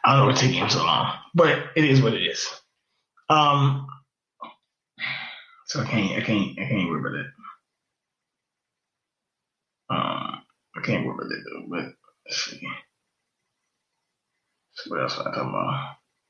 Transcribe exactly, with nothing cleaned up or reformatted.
I don't know what's taking him so long, but it is what it is. Um, so I can't, I can't, I can't worry about it. Um, I can't worry about it though. But let's see. So what else am I talking about?